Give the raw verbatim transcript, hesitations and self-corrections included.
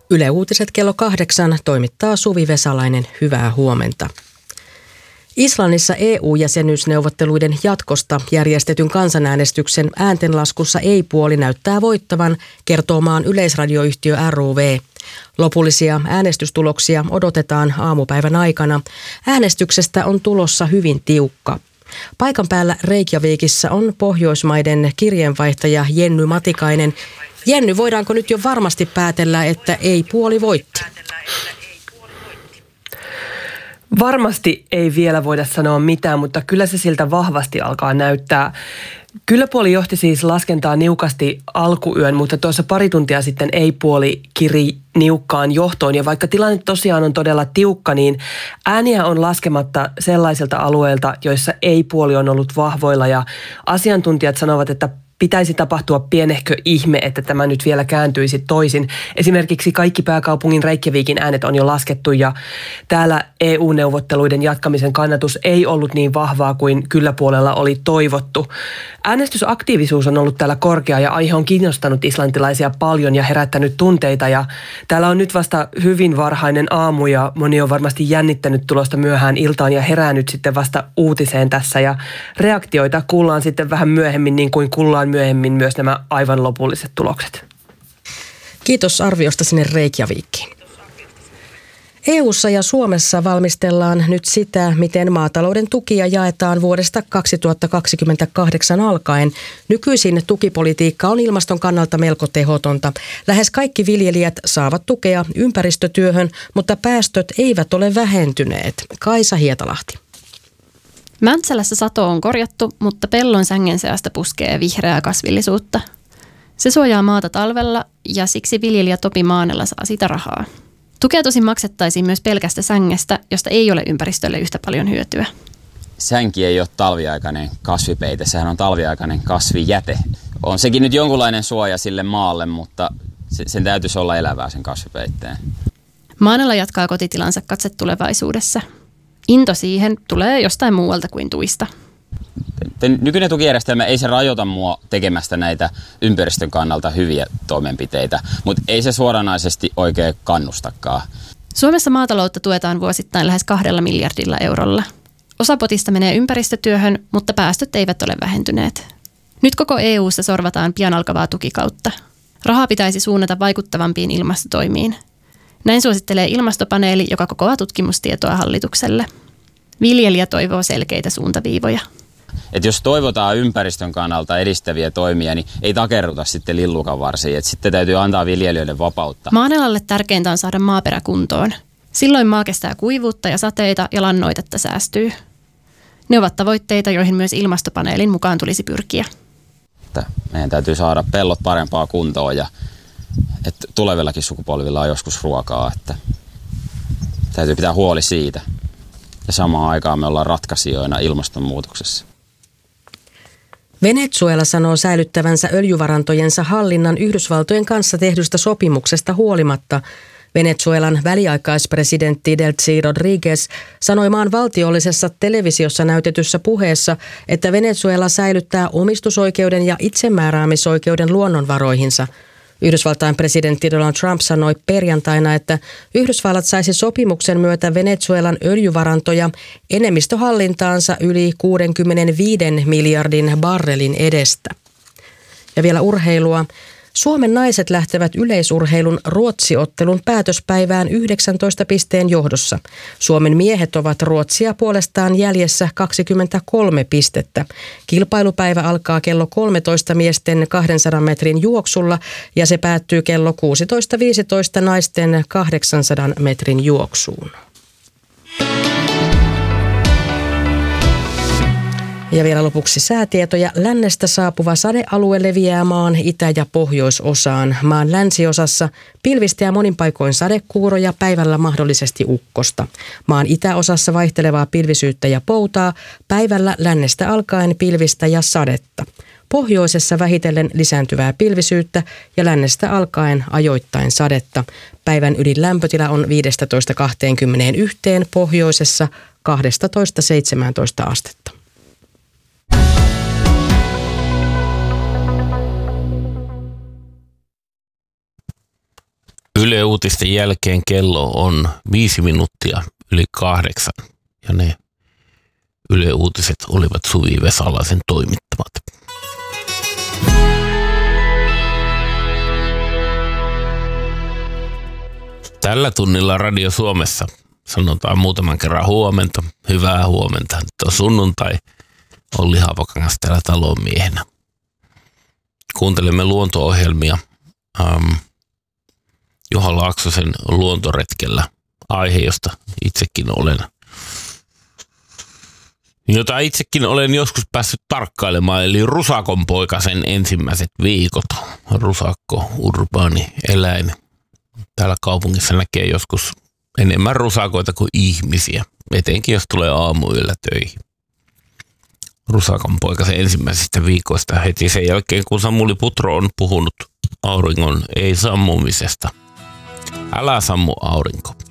Yle Uutiset kello kahdeksan toimittaa Suvi Vesalainen. Hyvää huomenta. Islannissa E U-jäsenyysneuvotteluiden jatkosta järjestetyn kansanäänestyksen ääntenlaskussa ei-puoli näyttää voittavan, kertoo maan yleisradioyhtiö R U V. Lopullisia äänestystuloksia odotetaan aamupäivän aikana. Äänestyksestä on tulossa hyvin tiukka. Paikan päällä Reykjavikissa on Pohjoismaiden kirjeenvaihtaja Jenny Matikainen. Jenny, voidaanko nyt jo varmasti päätellä, että ei-puoli voitti? Varmasti ei vielä voida sanoa mitään, mutta kyllä se siltä vahvasti alkaa näyttää. Kyllä-puoli johti siis laskentaa niukasti alkuyön, mutta tuossa pari tuntia sitten ei-puoli kiri niukkaan johtoon. Ja vaikka tilanne tosiaan on todella tiukka, niin ääniä on laskematta sellaisilta alueilta, joissa ei-puoli on ollut vahvoilla. Ja asiantuntijat sanovat, että pitäisi tapahtua pienehkö ihme, että tämä nyt vielä kääntyisi toisin. Esimerkiksi kaikki pääkaupungin Reykjavikin äänet on jo laskettu ja täällä E U-neuvotteluiden jatkamisen kannatus ei ollut niin vahvaa kuin kyllä-puolella oli toivottu. Äänestysaktiivisuus on ollut täällä korkea ja aihe on kiinnostanut islantilaisia paljon ja herättänyt tunteita. Ja täällä on nyt vasta hyvin varhainen aamu ja moni on varmasti jännittänyt tulosta myöhään iltaan ja heräänyt sitten vasta uutiseen tässä. Ja reaktioita kuullaan sitten vähän myöhemmin niin kuin kuullaan myöhemmin myös nämä aivan lopulliset tulokset. Kiitos arviosta sinne Reykjavikkiin. E U:ssa ja Suomessa valmistellaan nyt sitä, miten maatalouden tukia jaetaan vuodesta kaksituhattakaksikymmentäkahdeksan alkaen. Nykyisin tukipolitiikka on ilmaston kannalta melko tehotonta. Lähes kaikki viljelijät saavat tukea ympäristötyöhön, mutta päästöt eivät ole vähentyneet. Kaisa Hietalahti. Mäntsälässä sato on korjattu, mutta pellon sängen seasta puskee vihreää kasvillisuutta. Se suojaa maata talvella ja siksi viljelijä Topi Maanela saa siitä rahaa. Tukea tosin maksettaisiin myös pelkästä sängestä, josta ei ole ympäristölle yhtä paljon hyötyä. Sänki ei ole talviaikainen kasvipeite, sehän on talviaikainen kasvijäte. On sekin nyt jonkunlainen suoja sille maalle, mutta sen täytyisi olla elävää sen kasvipeitteen. Maanela jatkaa kotitilansa katse tulevaisuudessa. Into siihen tulee jostain muualta kuin tuista. Nykyinen tukijärjestelmä ei se rajoita mua tekemästä näitä ympäristön kannalta hyviä toimenpiteitä, mutta ei se suoranaisesti oikein kannustakaan. Suomessa maataloutta tuetaan vuosittain lähes kahdella miljardilla eurolla. Osa potista menee ympäristötyöhön, mutta päästöt eivät ole vähentyneet. Nyt koko E U:ssa sorvataan pian alkavaa tukikautta. Rahaa pitäisi suunnata vaikuttavampiin ilmastotoimiin. Näin suosittelee ilmastopaneeli, joka kokoaa tutkimustietoa hallitukselle. Viljelijä toivoo selkeitä suuntaviivoja. Et jos toivotaan ympäristön kannalta edistäviä toimia, niin ei takerruta sitten lillukan varsiin. Et sitten täytyy antaa viljelijöiden vapautta. Maanelalle tärkeintä on saada maaperä kuntoon. Silloin maa kestää kuivuutta ja sateita ja lannoitetta säästyy. Ne ovat tavoitteita, joihin myös ilmastopaneelin mukaan tulisi pyrkiä. Meidän täytyy saada pellot parempaa kuntoon ja että tulevillakin sukupolvilla on joskus ruokaa. Että täytyy pitää huoli siitä. Ja samaan aikaan me ollaan ratkaisijoina ilmastonmuutoksessa. Venezuela sanoo säilyttävänsä öljyvarantojensa hallinnan Yhdysvaltojen kanssa tehdystä sopimuksesta huolimatta. Venezuelan väliaikaispresidentti Delcy Rodriguez sanoi maan valtiollisessa televisiossa näytetyssä puheessa, että Venezuela säilyttää omistusoikeuden ja itsemääräämisoikeuden luonnonvaroihinsa. Yhdysvaltain presidentti Donald Trump sanoi perjantaina, että Yhdysvallat saisi sopimuksen myötä Venezuelan öljyvarantoja enemmistöhallintaansa yli kuusikymmentäviisi miljardin barrelin edestä. Ja vielä urheilua. Suomen naiset lähtevät yleisurheilun Ruotsi-ottelun päätöspäivään yhdeksäntoista pisteen johdossa. Suomen miehet ovat Ruotsia puolestaan jäljessä kaksikymmentäkolme pistettä. Kilpailupäivä alkaa kello kolmetoista miesten kahdensadan metrin juoksulla ja se päättyy kello kuusitoista viisitoista naisten kahdeksansadan metrin juoksuun. Ja vielä lopuksi säätietoja. Lännestä saapuva sadealue leviää maan itä- ja pohjoisosaan. Maan länsiosassa pilvistä ja monin paikoin sadekuuroja, päivällä mahdollisesti ukkosta. Maan itäosassa vaihtelevaa pilvisyyttä ja poutaa, päivällä lännestä alkaen pilvistä ja sadetta. Pohjoisessa vähitellen lisääntyvää pilvisyyttä ja lännestä alkaen ajoittain sadetta. Päivän ylin lämpötila on viisitoista kaksikymmentäyksi, pohjoisessa kaksitoista seitsemäntoista astetta. Yle Uutisten jälkeen kello on viisi minuuttia yli kahdeksan ja ne Yle Uutiset olivat Suvi Vesalaisen toimittamat. Tällä tunnilla Radio Suomessa sanotaan muutaman kerran huomenta, hyvää huomenta. Nyt on sunnuntai, Olli Haapakangas täällä talonmiehenä. Kuuntelemme luonto-ohjelmia ähm, Juha Laaksosen luontoretkellä, aihe, josta itsekin olen, jota itsekin olen joskus päässyt tarkkailemaan, eli rusakon poikasen ensimmäiset viikot. Rusakko, urbaani eläin. Täällä kaupungissa näkee joskus enemmän rusakoita kuin ihmisiä, etenkin jos tulee aamuyöllä töihin. Rusakon poikasen ensimmäisistä viikoista heti sen jälkeen, kun Samuli Putro on puhunut auringon ei sammumisesta. Älä sammu aurinko.